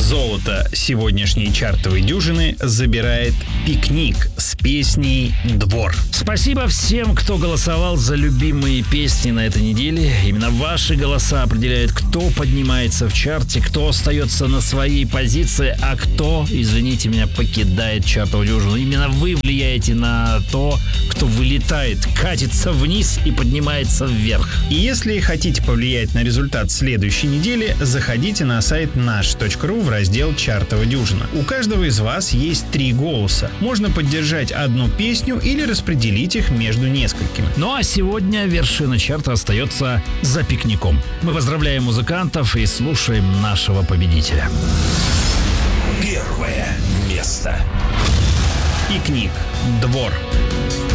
Золото сегодняшней чартовой дюжины забирает «Пикник» с песней «Двор». Спасибо всем, кто голосовал за любимые песни на этой неделе. Именно ваши голоса определяют, кто поднимается в чарте, кто остается на своей позиции, а кто, извините меня, покидает чартовую дюжину. Именно вы влияете на то, кто вылетает, катится вниз и поднимается вверх. И если хотите повлиять на результат следующей недели, заходите на сайт наш.ру в раздел «Чартовая дюжина». У каждого из вас есть 3 голоса. Можно поддержать одну песню или распределить их между несколькими. Ну а сегодня вершина чарта остается за «Пикником». Мы поздравляем музыкантов и слушаем нашего победителя. Первое место. «Пикник. Двор».